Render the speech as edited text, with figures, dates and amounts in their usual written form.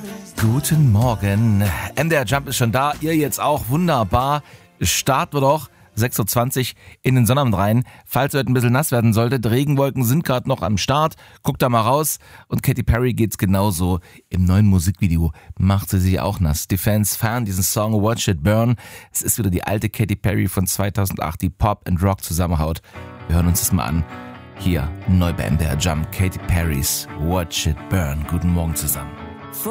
Guten Morgen. MDR Jump ist schon da, ihr jetzt auch. Wunderbar. Starten wir doch 6.20 Uhr in den Sonnabend rein. Falls ihr heute ein bisschen nass werden solltet, Regenwolken sind gerade noch am Start. Guckt da mal raus. Und Katy Perry geht's genauso. Im neuen Musikvideo macht sie sich auch nass. Die Fans feiern diesen Song Watch It Burn. Es ist wieder die alte Katy Perry von 2008, die Pop and Rock zusammenhaut. Wir hören uns das mal an. Hier, neu bei MDR Jump, Katy Perry's Watch It Burn. Guten Morgen zusammen.